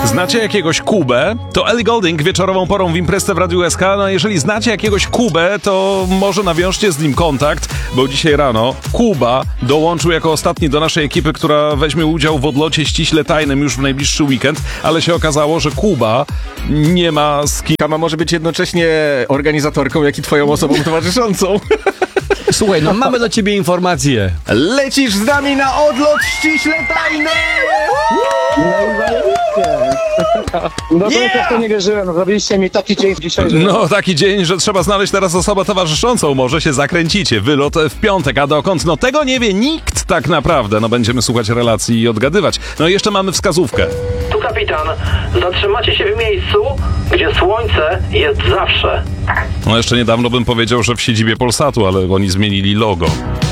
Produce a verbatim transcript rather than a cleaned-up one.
Znacie jakiegoś Kubę? To Ellie Goulding wieczorową porą w imprezę w Radiu S K. No jeżeli znacie jakiegoś Kubę, to może nawiążcie z nim kontakt, bo dzisiaj rano Kuba dołączył jako ostatni do naszej ekipy, która weźmie udział w odlocie ściśle tajnym już w najbliższy weekend, ale się okazało, że Kuba nie ma z kim. Kama może być jednocześnie organizatorką, jak i twoją osobą towarzyszącą. Słuchaj, no mamy do ciebie informację. Lecisz z nami na odlot ściśle tajny! No to yeah! to nie wierzyłem, zrobiliście mi taki dzień dzisiaj. Że... No taki dzień, że trzeba znaleźć teraz osobę towarzyszącą, może się zakręcicie. Wylot w piątek, a dokąd? No tego nie wie nikt tak naprawdę. No będziemy słuchać relacji i odgadywać. No i jeszcze mamy wskazówkę. Tu kapitan, zatrzymacie się w miejscu, gdzie słońce jest zawsze. No jeszcze niedawno bym powiedział, że w siedzibie Polsatu, ale oni zmienili logo.